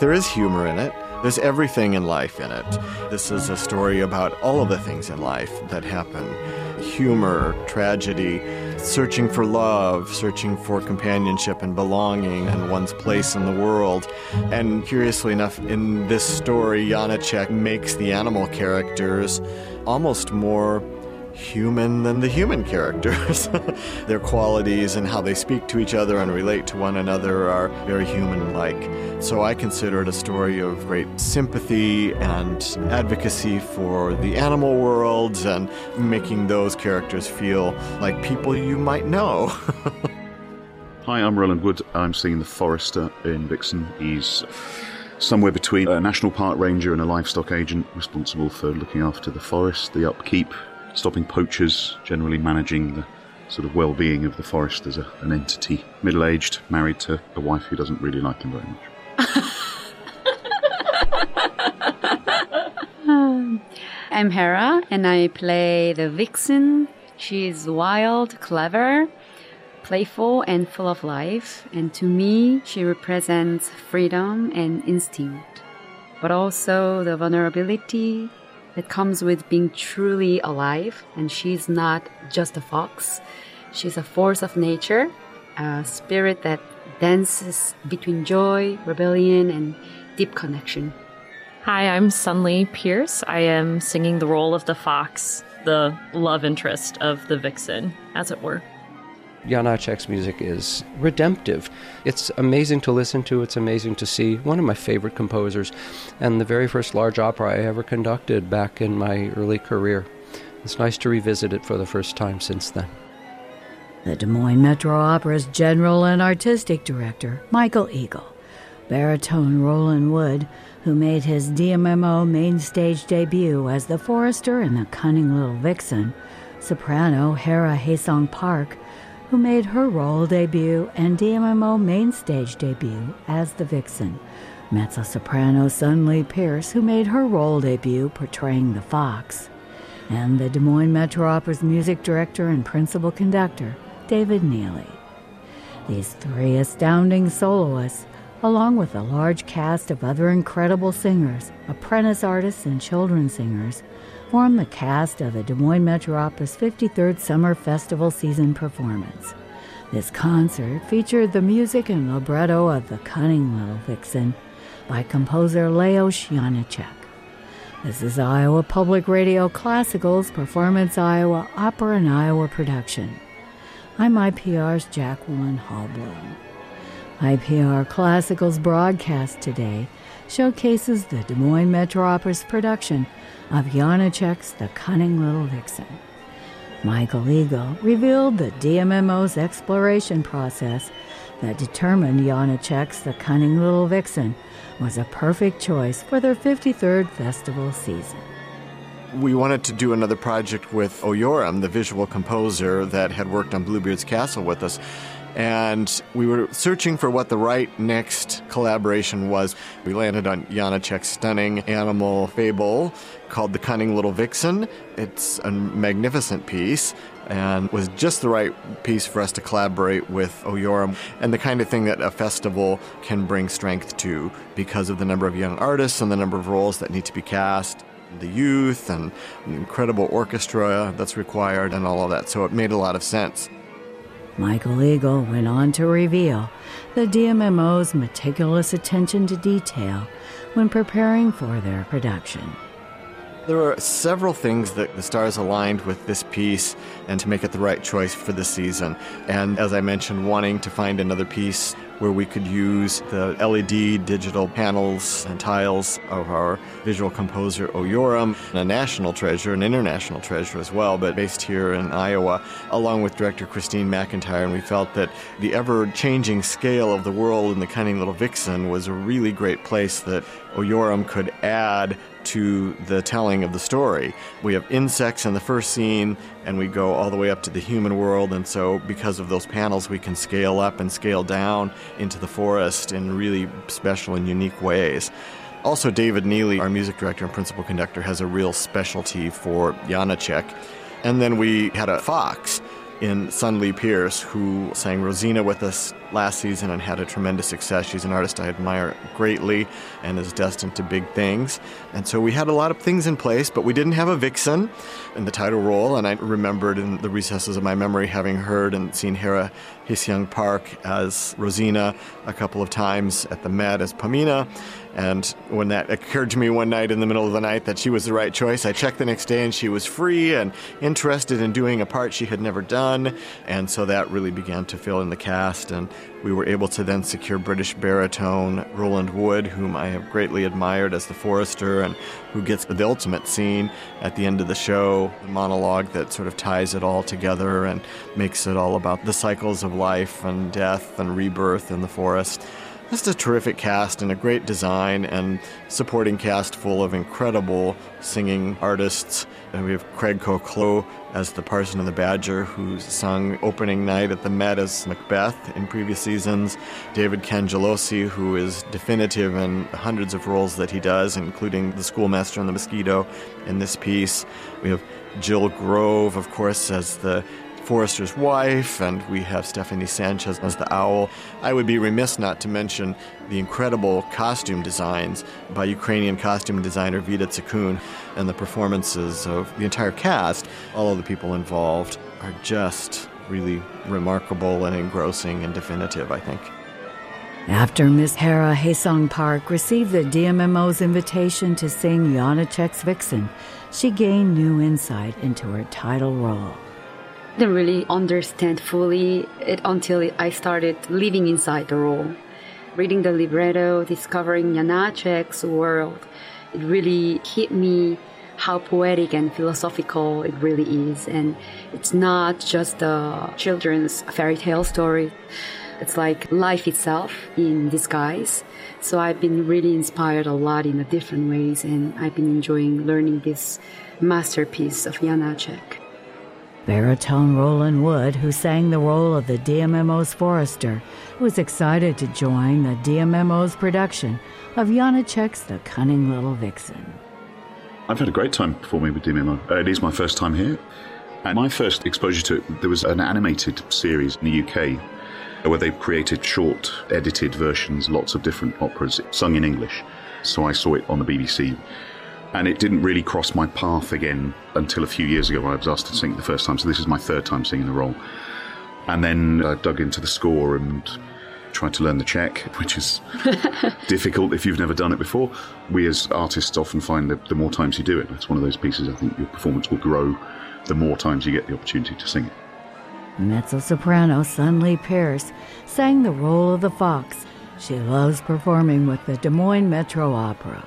There is humor in it. There's everything in life in it. This is a story about all of the things in life that happen. Humor, tragedy, searching for love, searching for companionship and belonging and one's place in the world. And curiously enough, in this story, Janacek makes the animal characters almost more human than the human characters. Their qualities and how they speak to each other and relate to one another are very human-like. So I consider it a story of great sympathy and advocacy for the animal world and making those characters feel like people you might know. Hi, I'm Roland Wood. I'm singing the Forester in Vixen. He's somewhere between a national park ranger and a livestock agent responsible for looking after the forest, the upkeep, stopping poachers, generally managing the sort of well-being of the forest as an entity. Middle-aged, married to a wife who doesn't really like him very much. I'm Hera, and I play the Vixen. She's wild, clever, playful, and full of life. And to me, she represents freedom and instinct, but also the vulnerability that comes with being truly alive. And she's not just a fox. She's a force of nature, a spirit that dances between joy, rebellion, and deep connection. Hi, I'm Sunlee Pierce. I am singing the role of the fox, the love interest of the vixen, as it were. Janacek's music is redemptive. It's amazing to listen to. It's amazing to see. One of my favorite composers, and the very first large opera I ever conducted back in my early career. It's nice to revisit it for the first time since then. The Des Moines Metro Opera's general and artistic director, Michael Eagle. Baritone Roland Wood, who made his DMMO main stage debut as the Forester in The Cunning Little Vixen. Soprano Hera Haesong Park, who made her role debut and DMMO main stage debut as the Vixen. Mezzo-soprano Sunlee Pierce, who made her role debut portraying the Fox. And the Des Moines Metro Opera's music director and principal conductor, David Neely. These three astounding soloists, along with a large cast of other incredible singers, apprentice artists, and children's singers, form the cast of the Des Moines Metro Opera's 53rd Summer Festival season performance. This concert featured the music and libretto of The Cunning Little Vixen by composer Leos Janacek. This is Iowa Public Radio Classical's Performance Iowa Opera and Iowa production. I'm IPR's Jacqueline Hallblum. IPR Classical's broadcast today showcases the Des Moines Metro Opera's production of Janacek's The Cunning Little Vixen. Michael Eagle revealed the DMMO's exploration process that determined Janacek's The Cunning Little Vixen was a perfect choice for their 53rd festival season. We wanted to do another project with Oyoram, the visual composer that had worked on Bluebeard's Castle with us. And we were searching for what the right next collaboration was. We landed on Janacek's stunning animal fable called The Cunning Little Vixen. It's a magnificent piece and was just the right piece for us to collaborate with Oyoram, and the kind of thing that a festival can bring strength to because of the number of young artists and the number of roles that need to be cast, the youth and the incredible orchestra that's required and all of that. So it made a lot of sense. Michael Eagle went on to reveal the DMMO's meticulous attention to detail when preparing for their production. There were several things that the stars aligned with this piece and to make it the right choice for the season. And as I mentioned, wanting to find another piece where we could use the LED digital panels and tiles of our visual composer Oyoram, a national treasure, an international treasure as well, but based here in Iowa, along with director Christine McIntyre. And we felt that the ever-changing scale of the world in The Cunning Little Vixen was a really great place that Oyoram could add to the telling of the story. We have insects in the first scene, and we go all the way up to the human world, and so because of those panels, we can scale up and scale down into the forest in really special and unique ways. Also, David Neely, our music director and principal conductor, has a real specialty for Janacek. And then we had a fox, in Sunlee Pierce, who sang Rosina with us last season and had a tremendous success. She's an artist I admire greatly and is destined to big things. And so we had a lot of things in place, but we didn't have a vixen in the title role. And I remembered in the recesses of my memory having heard and seen Hera Hye-seong Park as Rosina a couple of times at the Met as Pamina. And when that occurred to me one night in the middle of the night that she was the right choice, I checked the next day and she was free and interested in doing a part she had never done. And so that really began to fill in the cast. And we were able to then secure British baritone Roland Wood, whom I have greatly admired as the Forester and who gets the ultimate scene at the end of the show, the monologue that sort of ties it all together and makes it all about the cycles of life and death and rebirth in the forest. Just a terrific cast and a great design and supporting cast full of incredible singing artists. And we have Craig Coclo as the Parson and the Badger, who's sung opening night at the Met as Macbeth in previous seasons. David Cangelosi, who is definitive in hundreds of roles that he does, including the Schoolmaster and the Mosquito in this piece. We have Jill Grove, of course, as the Forester's wife, and we have Stephanie Sanchez as the Owl. I would be remiss not to mention the incredible costume designs by Ukrainian costume designer Vida Tsakun, and the performances of the entire cast. All of the people involved are just really remarkable and engrossing and definitive, I think. After Miss Hera Hye-seong Park received the DMMO's invitation to sing Janacek's Vixen, she gained new insight into her title role. Didn't really understand fully it until I started living inside the role. Reading the libretto, discovering Janacek's world, it really hit me how poetic and philosophical it really is. And it's not just a children's fairy tale story. It's like life itself in disguise. So I've been really inspired a lot in different ways, and I've been enjoying learning this masterpiece of Janacek. Baritone Roland Wood, who sang the role of the DMMO's Forester, was excited to join the DMMO's production of Janacek's The Cunning Little Vixen. I've had a great time performing with DMMO. It is my first time here. And my first exposure to it, there was an animated series in the UK where they created short, edited versions, lots of different operas sung in English. So I saw it on the BBC. And it didn't really cross my path again until a few years ago when I was asked to sing it the first time. So this is my third time singing the role. And then I dug into the score and tried to learn the Czech, which is difficult if you've never done it before. We as artists often find that the more times you do it, that's one of those pieces I think your performance will grow the more times you get the opportunity to sing it. Mezzo-soprano Sunlee Pierce sang the role of the fox. She loves performing with the Des Moines Metro Opera.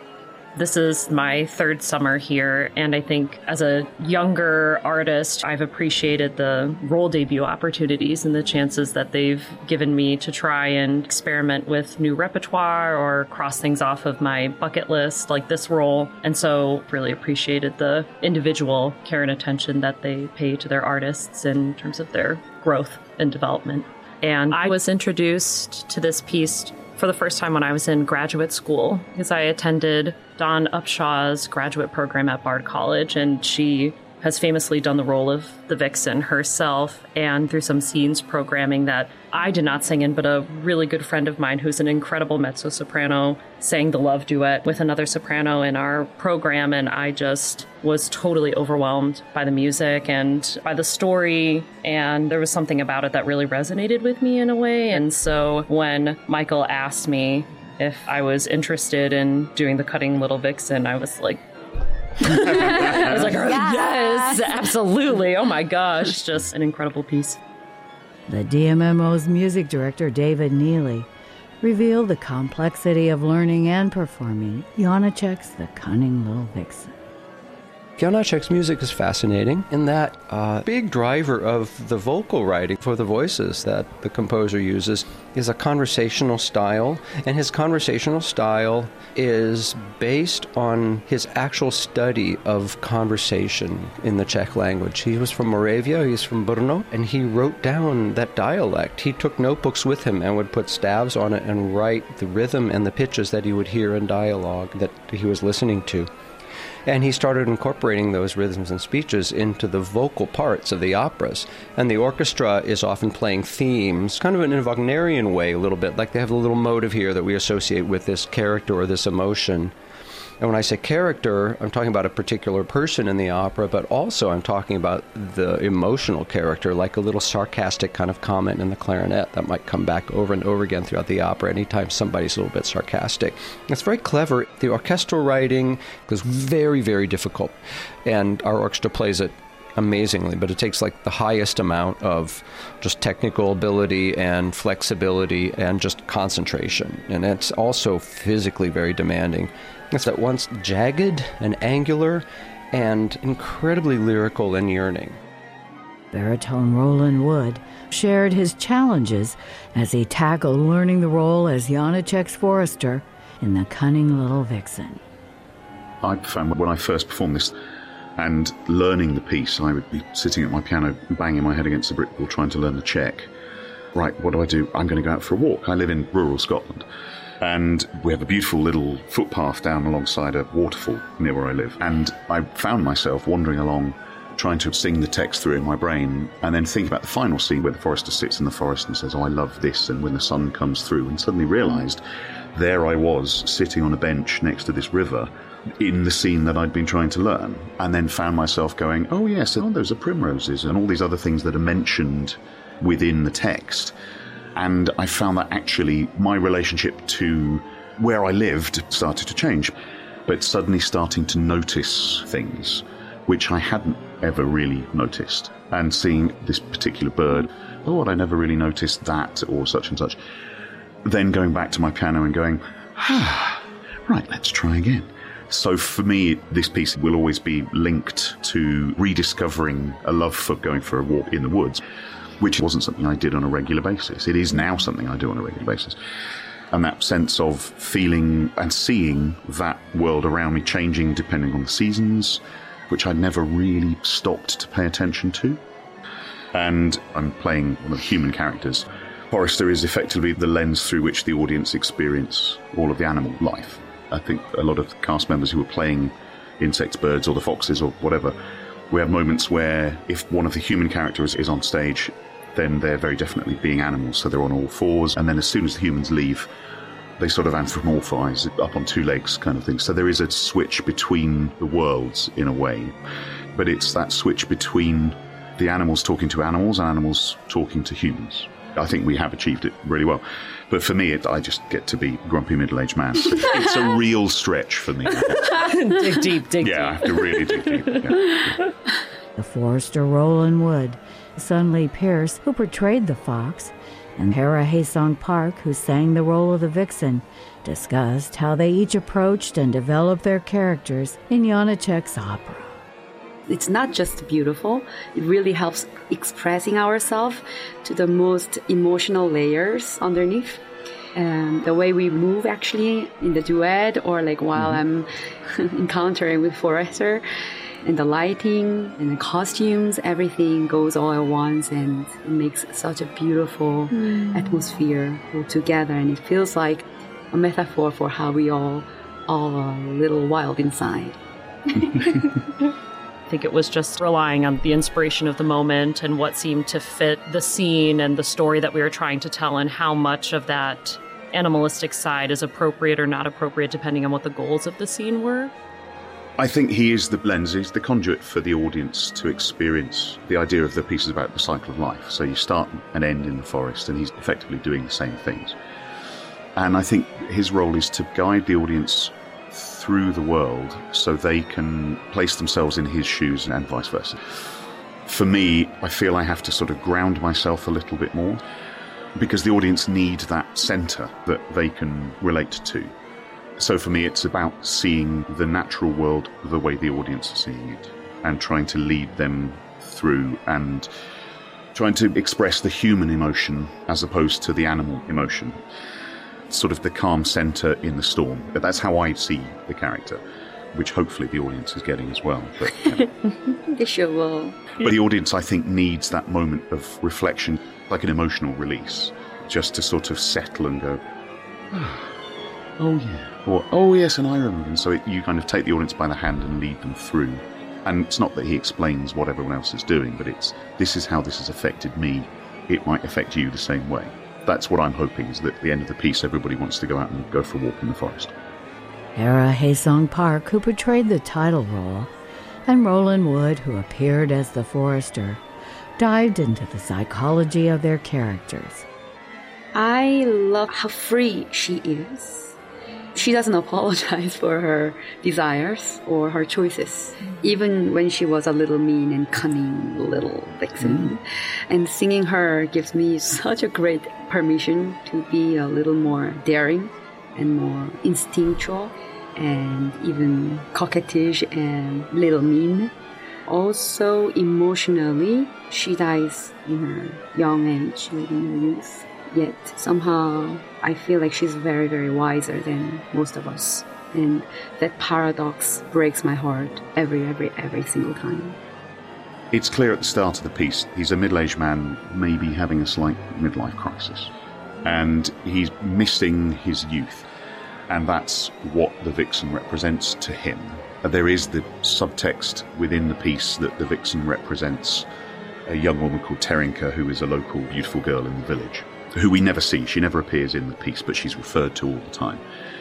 This is my third summer here, and I think as a younger artist, I've appreciated the role debut opportunities and the chances that they've given me to try and experiment with new repertoire or cross things off of my bucket list, like this role. And so really appreciated the individual care and attention that they pay to their artists in terms of their growth and development. And I was introduced to this piece for the first time when I was in graduate school, because I attended Dawn Upshaw's graduate program at Bard College, and she has famously done the role of the Vixen herself, and through some scenes programming that I did not sing in, but a really good friend of mine who's an incredible mezzo-soprano sang the love duet with another soprano in our program, and I just was totally overwhelmed by the music and by the story, and there was something about it that really resonated with me in a way. And so when Michael asked me if I was interested in doing the Cunning Little Vixen, I was like, I was like, yes, absolutely. Oh my gosh, just an incredible piece. The DMMO's music director, David Neely, revealed the complexity of learning and performing Janacek's The Cunning Little Vixen. Janacek's music is fascinating in that a big driver of the vocal writing for the voices that the composer uses is a conversational style, and his conversational style is based on his actual study of conversation in the Czech language. He was from Moravia, he's from Brno, and he wrote down that dialect. He took notebooks with him and would put stabs on it and write the rhythm and the pitches that he would hear in dialogue that he was listening to. And he started incorporating those rhythms and speeches into the vocal parts of the operas. And the orchestra is often playing themes, kind of in a Wagnerian way a little bit, like they have a little motive here that we associate with this character or this emotion. And when I say character, I'm talking about a particular person in the opera, but also I'm talking about the emotional character, like a little sarcastic kind of comment in the clarinet that might come back over and over again throughout the opera anytime somebody's a little bit sarcastic. It's very clever. The orchestral writing is very, very difficult, and our orchestra plays it amazingly, but it takes like the highest amount of just technical ability and flexibility and just concentration. And it's also physically very demanding. It's at once jagged and angular and incredibly lyrical and yearning. Baritone Roland Wood shared his challenges as he tackled learning the role as Janacek's Forrester in The Cunning Little Vixen. I found when I first performed this and learning the piece, I would be sitting at my piano, banging my head against the brick wall, trying to learn the Czech. Right, what do? I'm going to go out for a walk. I live in rural Scotland. And we have a beautiful little footpath down alongside a waterfall near where I live. And I found myself wandering along, trying to sing the text through in my brain, and then think about the final scene where the Forester sits in the forest and says, "Oh, I love this," and when the sun comes through, and suddenly realised there I was, sitting on a bench next to this river, in the scene that I'd been trying to learn, and then found myself going, "Oh yes, those are primroses," and all these other things that are mentioned within the text. And I found that actually my relationship to where I lived started to change, but suddenly starting to notice things which I hadn't ever really noticed. And seeing this particular bird, oh, I never really noticed that, or such and such. Then going back to my piano and going, right, let's try again. So for me, this piece will always be linked to rediscovering a love for going for a walk in the woods, which wasn't something I did on a regular basis. It is now something I do on a regular basis. And that sense of feeling and seeing that world around me changing depending on the seasons, which I'd never really stopped to pay attention to. And I'm playing one of the human characters. Forrester is effectively the lens through which the audience experience all of the animal life. I think a lot of the cast members who are playing insects, birds, or the foxes, or whatever, we have moments where if one of the human characters is on stage, then they're very definitely being animals, so they're on all fours, and then as soon as the humans leave, they sort of anthropomorphise up on two legs kind of thing. So there is a switch between the worlds in a way, but it's that switch between the animals talking to animals and animals talking to humans. I think we have achieved it really well. But for me, I just get to be grumpy middle-aged man. So it's a real stretch for me. Dig deep. Yeah, I have to really dig deep. Yeah. The Forrester Roland Wood, Sun Lee Pierce, who portrayed the fox, and Hera Haesong Park, who sang the role of the vixen, discussed how they each approached and developed their characters in Janacek's opera. It's not just beautiful, it really helps expressing ourselves to the most emotional layers underneath. And the way we move actually in the duet, or like while I'm encountering with Forrester, and the lighting and the costumes, everything goes all at once, and it makes such a beautiful atmosphere all together. And it feels like a metaphor for how we all are a little wild inside. I think it was just relying on the inspiration of the moment and what seemed to fit the scene and the story that we were trying to tell, and how much of that animalistic side is appropriate or not appropriate depending on what the goals of the scene were. I think he is the lens, he's the conduit for the audience to experience the idea of the piece is about the cycle of life. So you start and end in the forest, and he's effectively doing the same things. And I think his role is to guide the audience through the world so they can place themselves in his shoes and vice versa. For me, I feel I have to sort of ground myself a little bit more, because the audience need that centre that they can relate to. So for me, it's about seeing the natural world the way the audience are seeing it, and trying to lead them through, and trying to express the human emotion as opposed to the animal emotion. Sort of the calm centre in the storm. But that's how I see the character, which hopefully the audience is getting as well. But, They sure will. But the audience, I think, needs that moment of reflection, like an emotional release, just to sort of settle and go, oh yeah, or oh yes, and I remember. And so you kind of take the audience by the hand and lead them through. And it's not that he explains what everyone else is doing, but it's, this is how this has affected me. It might affect you the same way. That's what I'm hoping, is that at the end of the piece, everybody wants to go out and go for a walk in the forest. Hera Hae-sung Park, who portrayed the title role, and Roland Wood, who appeared as the forester, dived into the psychology of their characters. I love how free she is. She doesn't apologize for her desires or her choices, even when she was a little mean and cunning little vixen. And singing her gives me such a great permission to be a little more daring and more instinctual and even coquettish and little mean. Also, emotionally, she dies in her young age, in her youth. Yet somehow I feel like she's very, very wiser than most of us. And that paradox breaks my heart every single time. It's clear at the start of the piece, he's a middle-aged man, maybe having a slight midlife crisis. And he's missing his youth. And that's what the vixen represents to him. There is the subtext within the piece that the vixen represents a young woman called Terinka, who is a local beautiful girl in the village, who we never see. She never appears in the piece, but she's referred to all the time.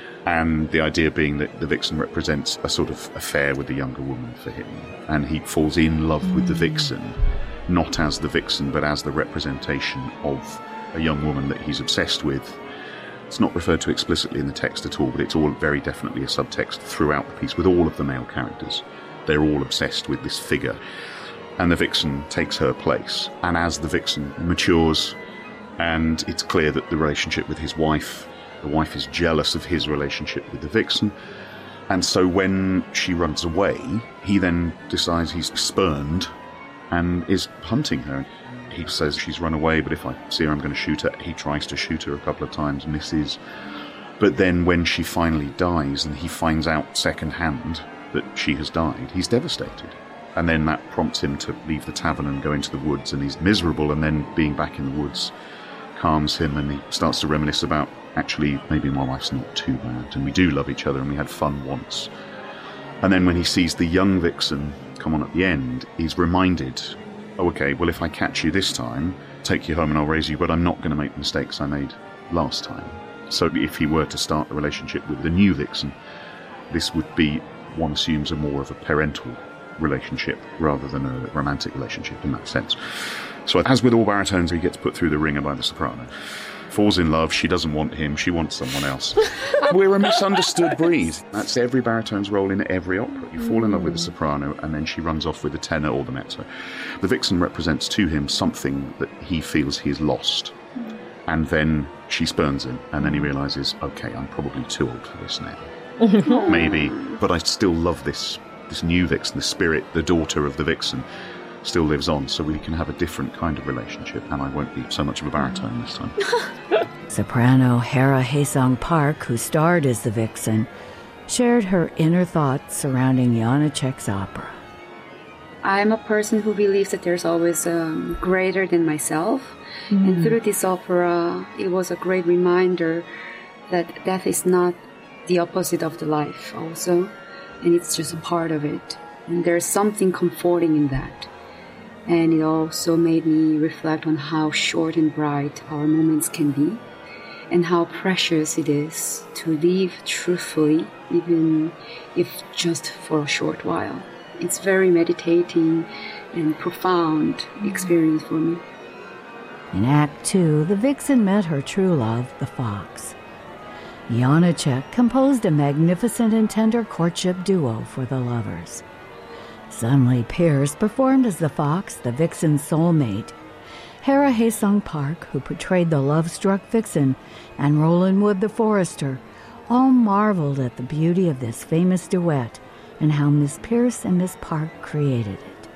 And the idea being that the vixen represents a sort of affair with the younger woman for him. And he falls in love with the vixen, not as the vixen, but as the representation of a young woman that he's obsessed with. It's not referred to explicitly in the text at all, but it's all very definitely a subtext throughout the piece with all of the male characters. They're all obsessed with this figure. And the vixen takes her place. And as the vixen matures, and it's clear that the relationship with his wife, the wife is jealous of his relationship with the vixen. And so when she runs away, he then decides he's spurned and is hunting her. He says she's run away, but if I see her, I'm going to shoot her. He tries to shoot her a couple of times, misses. But then when she finally dies and he finds out secondhand that she has died, he's devastated. And then that prompts him to leave the tavern and go into the woods, and he's miserable, and then being back in the woods calms him, and he starts to reminisce about, actually, maybe my wife's not too bad, and we do love each other, and we had fun once. And then when he sees the young vixen come on at the end, he's reminded, oh, okay, well, if I catch you this time, take you home and I'll raise you, but I'm not going to make the mistakes I made last time. So if he were to start a relationship with the new vixen, this would be, one assumes, a more of a parental relationship rather than a romantic relationship in that sense. So as with all baritones, he gets put through the ringer by the soprano. Falls in love, she doesn't want him, she wants someone else. We're a misunderstood breed. That's every baritone's role in every opera. You fall in love with the soprano, and then she runs off with the tenor or the mezzo. The vixen represents to him something that he feels he has lost. And then she spurns him, and then he realises, okay, I'm probably too old for this now. Maybe, but I still love this new vixen, the spirit, the daughter of the vixen, still lives on, so we can have a different kind of relationship, and I won't be so much of a baritone this time. Soprano Hera Hae-sung Park, who starred as the vixen, shared her inner thoughts surrounding Janacek's opera. I'm a person who believes that there's always greater than myself. And through this opera, it was a great reminder that death is not the opposite of the life also, and it's just a part of it. And there's something comforting in that. And it also made me reflect on how short and bright our moments can be, and how precious it is to live truthfully, even if just for a short while. It's very meditating and profound experience for me. In Act 2, the vixen met her true love, the fox. Janacek composed a magnificent and tender courtship duo for the lovers. Sunlee Pierce performed as the fox, the vixen's soulmate. Hera Hae-sung Park, who portrayed the love-struck vixen, and Roland Wood, the forester, all marveled at the beauty of this famous duet and how Miss Pierce and Miss Park created it.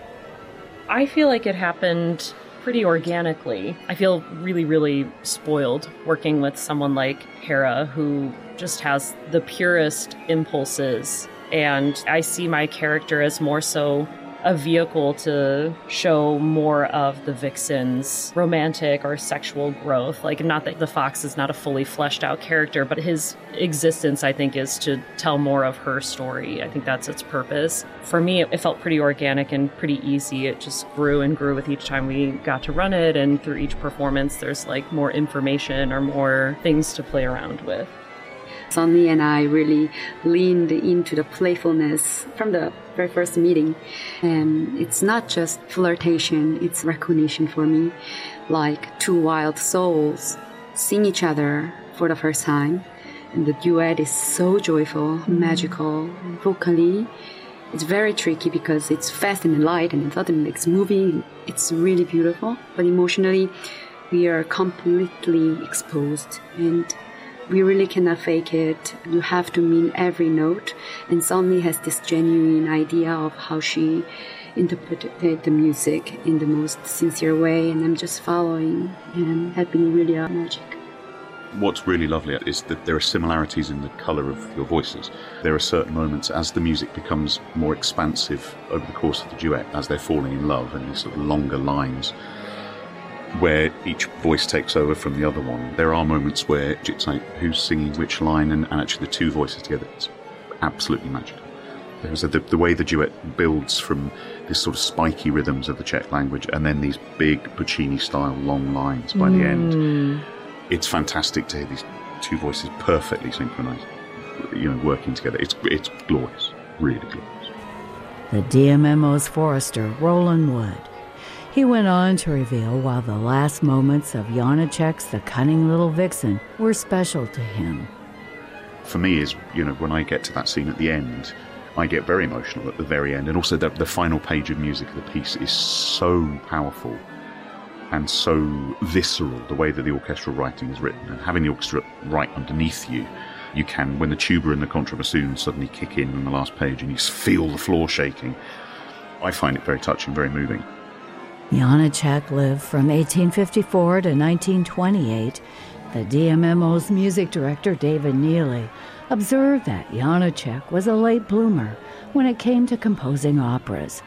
I feel like it happened pretty organically. I feel really, really spoiled working with someone like Hera, who just has the purest impulses. And I see my character as more so a vehicle to show more of the vixen's romantic or sexual growth. Like, not that the fox is not a fully fleshed out character, but his existence, I think, is to tell more of her story. I think that's its purpose. For me, it felt pretty organic and pretty easy. It just grew and grew with each time we got to run it, and through each performance, there's like more information or more things to play around with. Sunmi and I really leaned into the playfulness from the very first meeting. And it's not just flirtation, it's recognition for me. Like two wild souls seeing each other for the first time. And the duet is so joyful, magical, vocally. It's very tricky because it's fast and light and suddenly it's moving. It's really beautiful. But emotionally, we are completely exposed and we really cannot fake it. You have to mean every note. And Sunmi has this genuine idea of how she interpreted the music in the most sincere way. And I'm just following. And it has been really magic. What's really lovely is that there are similarities in the colour of your voices. There are certain moments as the music becomes more expansive over the course of the duet, as they're falling in love, and these sort of longer lines where each voice takes over from the other one. There are moments where it's like who's singing which line, and actually the two voices together, it's absolutely magical. There's the way the duet builds from this sort of spiky rhythms of the Czech language and then these big Puccini-style long lines by the end. It's fantastic to hear these two voices perfectly synchronized, working together. It's glorious, really glorious. The DMMO's Forester, Roland Wood. He went on to reveal why the last moments of Janacek's The Cunning Little Vixen were special to him. For me is, when I get to that scene at the end, I get very emotional at the very end. And also the final page of music of the piece is so powerful and so visceral, the way that the orchestral writing is written. And having the orchestra right underneath you, you can, when the tuba and the contrabassoon suddenly kick in on the last page and you feel the floor shaking, I find it very touching, very moving. Janacek lived from 1854 to 1928. The DMMO's music director, David Neely, observed that Janacek was a late bloomer when it came to composing operas.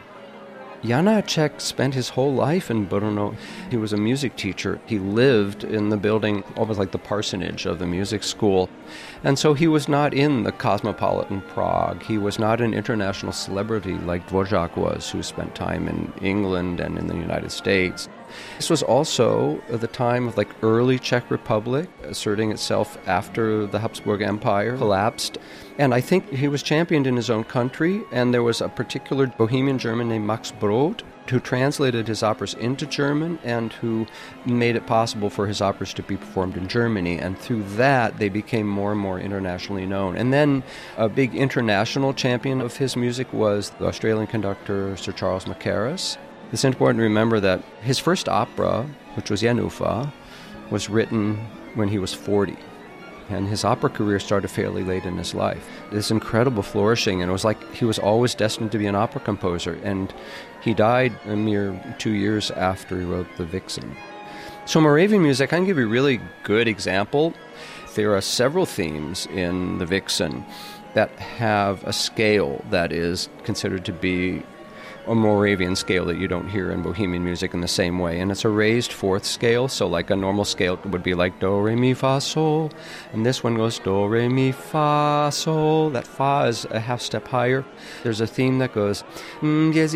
Janacek spent his whole life in Brno. He was a music teacher. He lived in the building, almost like the parsonage of the music school. And so he was not in the cosmopolitan Prague. He was not an international celebrity like Dvořák was, who spent time in England and in the United States. This was also the time of early Czech Republic, asserting itself after the Habsburg Empire collapsed. And I think he was championed in his own country, and there was a particular Bohemian German named Max Brod who translated his operas into German and who made it possible for his operas to be performed in Germany. And through that, they became more and more internationally known. And then a big international champion of his music was the Australian conductor Sir Charles Mackerras. It's important to remember that his first opera, which was Jenůfa, was written when he was 40. And his opera career started fairly late in his life. This incredible flourishing, and it was like he was always destined to be an opera composer. And he died a mere 2 years after he wrote The Vixen. So Moravian music, I can give you a really good example. There are several themes in The Vixen that have a scale that is considered to be a Moravian scale that you don't hear in Bohemian music in the same way. And it's a raised fourth scale, so like a normal scale would be like do, re, mi, fa, sol. And this one goes do, re, mi, fa, sol. That fa is a half step higher. There's a theme that goes it's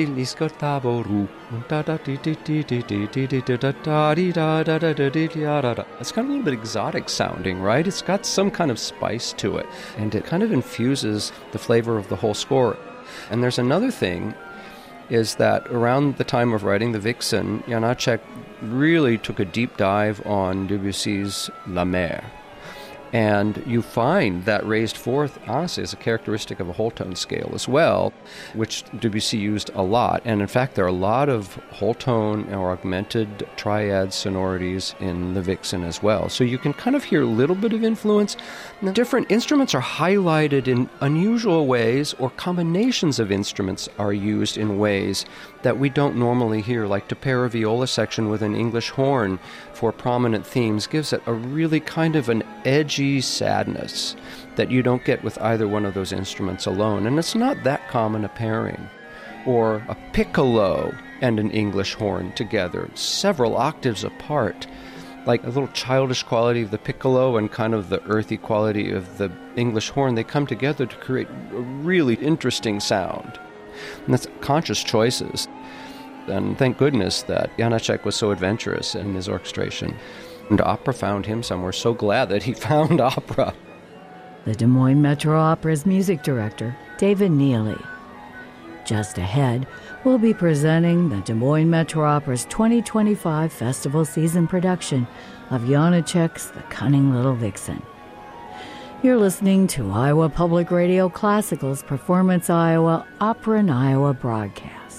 kind of a little bit exotic sounding, right? It's got some kind of spice to it, and it kind of infuses the flavor of the whole score. And there's another thing, is that around the time of writing The Vixen, Janacek really took a deep dive on Debussy's La Mer. And you find that raised fourth, honestly, is a characteristic of a whole tone scale as well, which Debussy used a lot. And in fact, there are a lot of whole tone or augmented triad sonorities in The Vixen as well. So you can kind of hear a little bit of influence. The different instruments are highlighted in unusual ways, or combinations of instruments are used in ways that we don't normally hear, like to pair a viola section with an English horn for prominent themes gives it a really kind of an edgy sadness that you don't get with either one of those instruments alone. And it's not that common a pairing. or a piccolo and an English horn together, several octaves apart, like a little childish quality of the piccolo and kind of the earthy quality of the English horn. They come together to create a really interesting sound. And that's conscious choices. And thank goodness that Janacek was so adventurous in his orchestration. And opera found him somewhere. So glad that he found opera. The Des Moines Metro Opera's music director, David Neely. Just ahead, we'll be presenting the Des Moines Metro Opera's 2025 festival season production of Janacek's The Cunning Little Vixen. You're listening to Iowa Public Radio Classical's Performance Iowa Opera in Iowa broadcast.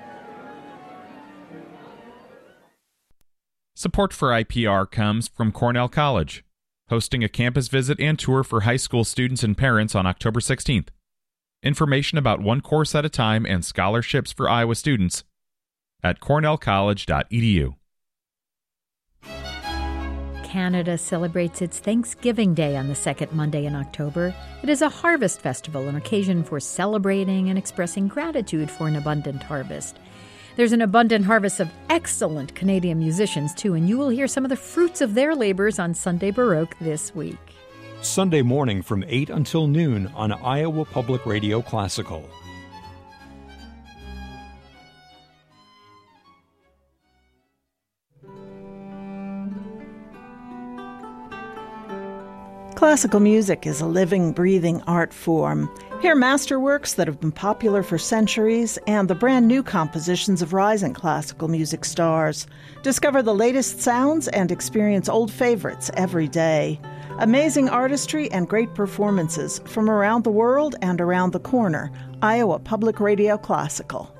Support for IPR comes from Cornell College, hosting a campus visit and tour for high school students and parents on October 16th. Information about one course at a time and scholarships for Iowa students at cornellcollege.edu. Canada celebrates its Thanksgiving Day on the second Monday in October. It is a harvest festival, an occasion for celebrating and expressing gratitude for an abundant harvest. There's an abundant harvest of excellent Canadian musicians, too, and you will hear some of the fruits of their labors on Sunday Baroque this week. Sunday morning from 8 until noon on Iowa Public Radio Classical. Classical music is a living, breathing art form. Hear masterworks that have been popular for centuries and the brand new compositions of rising classical music stars. Discover the latest sounds and experience old favorites every day. Amazing artistry and great performances from around the world and around the corner. Iowa Public Radio Classical.